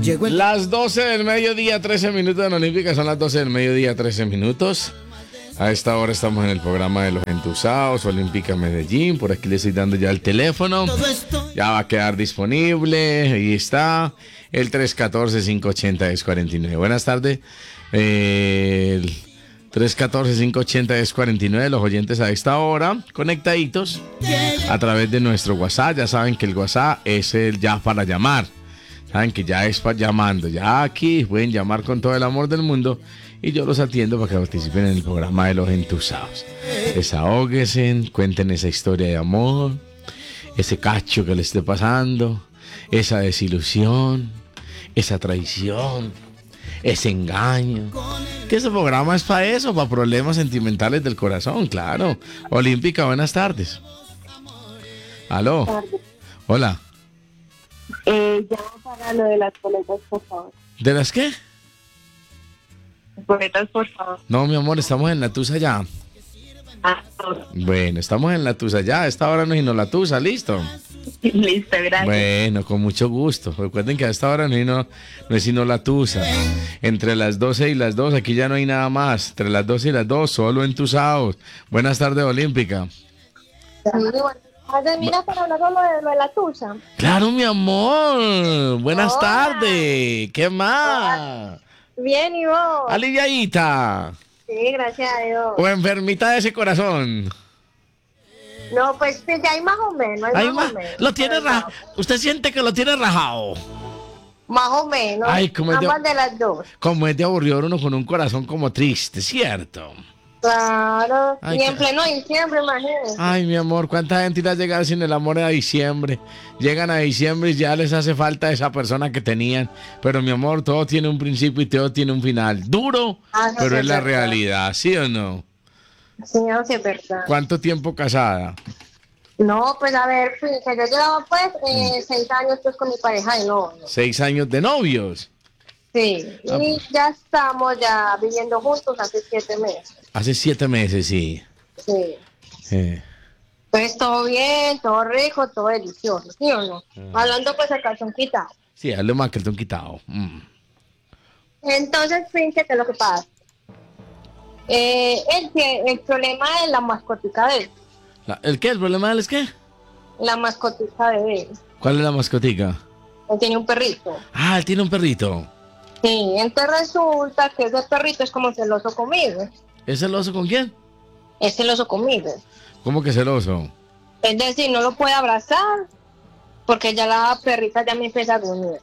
Las 12 del mediodía, 13 minutos en Olímpica, son las 12 del mediodía, 13 minutos. A esta hora estamos en el programa de los entusados, Olímpica Medellín. Por aquí le estoy dando ya el teléfono. Ya va a quedar disponible. Ahí está. El 314-580-1049. Buenas tardes. El 314-580-1049. Los oyentes a esta hora, conectaditos a través de nuestro WhatsApp. Ya saben que el WhatsApp es el ya para llamar. Saben que ya es para llamando. Ya aquí pueden llamar con todo el amor del mundo. Y yo los atiendo para que participen en el programa de los entusados. Desahóguense, cuenten esa historia de amor, ese cacho que le esté pasando, esa desilusión, esa traición, ese engaño. Que ese programa es para eso, para problemas sentimentales del corazón, claro. Olímpica, buenas tardes. Aló. Hola. Ya para lo de las boletas, por favor. ¿De las qué? Boletas, por favor. No, mi amor, estamos en la Tusa ya. Bueno, estamos en la Tusa ya. A esta hora no es sino la Tusa, ¿listo? Listo, gracias. Bueno, con mucho gusto. Recuerden que a esta hora no es sino la Tusa. Entre las 12 y las 2, aquí ya no hay nada más. Entre las 12 y las 2, solo entusados. Buenas tardes, Olímpica. Sí, bueno. Mira, para hablar de lo de la tusa. Claro, mi amor. Buenas tardes. ¿Qué más? Bien, ¿y vos? Aliviadita. Sí, gracias a Dios. O enfermita de ese corazón. No, pues ya hay más o menos. Hay más o menos. Lo tiene rajado. ¿Usted siente que lo tiene rajado? Más o menos. Ay, ambas de las dos. Como es de aburrido uno con un corazón como triste, ¿cierto? Claro. Ay, y en pleno diciembre, imagínense. Ay, mi amor, ¿cuánta gente irá a llegar sin el amor a diciembre? Llegan a diciembre y ya les hace falta esa persona que tenían. Pero, mi amor, todo tiene un principio y todo tiene un final. Duro, pero es la realidad, ¿sí o no? Sí, no, sí es verdad. ¿Cuánto tiempo casada? No, pues a ver, yo llevaba pues 6 años pues con mi pareja de novio. 6 años de novios. Sí, y ya estamos ya viviendo juntos hace 7 meses. Hace 7 meses, sí. Sí. Pues todo bien, todo rico, todo delicioso, ¿sí o no? Hablando pues el calzón quitado. Sí, hazle más que el ton quitado. Entonces, fíjense que lo que pasa. El problema de la mascotica de él. ¿El qué? ¿El problema de él es qué? La mascotica de él. ¿Cuál es la mascotica? Él tiene un perrito. Ah, él tiene un perrito. Sí, entonces resulta que ese perrito es como celoso conmigo. ¿Es celoso con quién? Es celoso conmigo. ¿Cómo que celoso? Es decir, no lo puede abrazar porque ya la perrita ya me empieza a gruñir.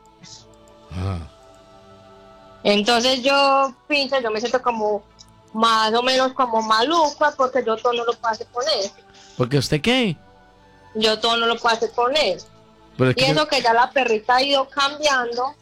Entonces yo me siento como más o menos como maluca porque yo todo no lo puedo hacer con él. ¿Porque usted qué? Yo todo no lo puedo hacer con él. Pero y eso que ya la perrita ha ido cambiando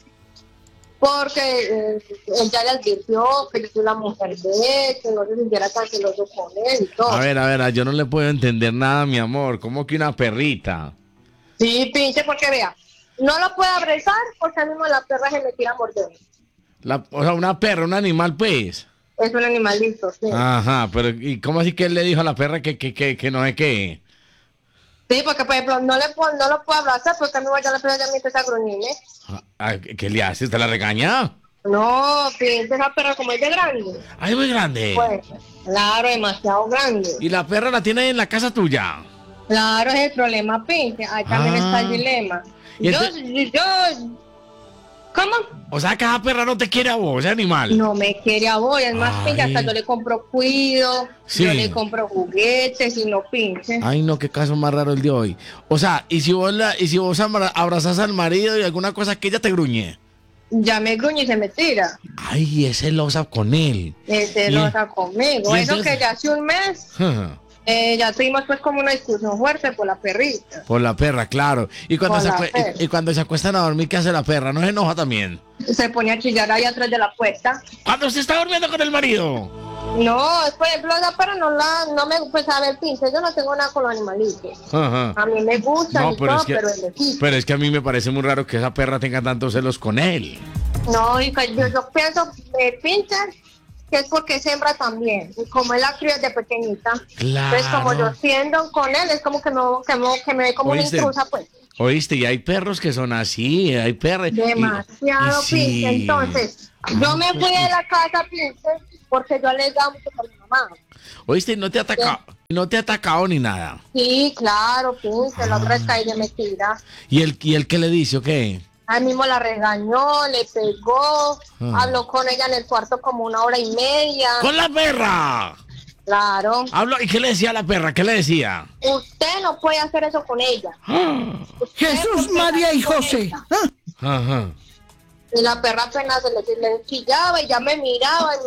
porque él ya le advirtió que yo soy la mujer de él, que no se sintiera tan celoso con él y todo. A ver, yo no le puedo entender nada, mi amor. ¿Cómo que una perrita? Sí, pinche, porque vea, no lo puede abrazar porque a mismo la perra se me tira a morder. O sea, una perra, un animal, pues. Es un animalito, sí. Ajá, pero ¿y cómo así que él le dijo a la perra que no es qué? Sí, porque por ejemplo, no lo puedo abrazar porque a mí ya la perra ya me empieza a gruñirme. ¿Qué le hace? ¿Usted la regaña? No, pinche, esa perra como es de grande. Ay, muy grande. Pues, claro, demasiado grande. ¿Y la perra la tiene en la casa tuya? Claro, es el problema, pinche. Ahí también está el dilema. ¿Y yo, ¿cómo? O sea, que esa perra no te quiere a vos, ese animal. No me quiere a vos, es más, pinche, hasta yo le compro cuido, sí. Yo le compro juguetes y no pinche. Ay, no, qué caso más raro el de hoy. O sea, ¿y si vos abrazás al marido y alguna cosa que ella te gruñe? Ya me gruñe y se me tira. Ay, es celosa con él. Es celosa conmigo. Eso que ya hace un mes... ya tuvimos pues como una discusión fuerte por la perrita. Por la perra, claro. Y cuando se acuestan a dormir, ¿qué hace la perra? ¿No se enoja también? Se pone a chillar ahí atrás de la puerta. ¿Cuando se está durmiendo con el marido? No, por ejemplo, la perra no me... Pues a ver, pinche, yo no tengo nada con los animalitos. A mí me gusta no, y todo, pero es que a mí me parece muy raro que esa perra tenga tantos celos con él. No, y yo pienso, pinche... que es porque es hembra también, y como él la crió desde pequeñita, claro. Entonces como yo siendo con él, es como que me ve como una intrusa, pues. Oíste, y hay perros que son así, hay perros. Demasiado, sí. Pince. Entonces, yo me fui de la casa, Pince, porque yo alegaba mucho con mi mamá. Oíste, y no te ha atacado, no te ha atacado ni nada. Sí, claro, Pince, la otra vez caí de metida. ¿Y el qué le dice o qué? Ahí mismo la regañó, le pegó, habló con ella en el cuarto como 1 hora y media. ¡Con la perra! Claro. Habló, ¿y qué le decía a la perra? ¿Qué le decía? Usted no puede hacer eso con ella. Jesús, María y José. Ajá. Y la perra apenas le chillaba y ya me miraba.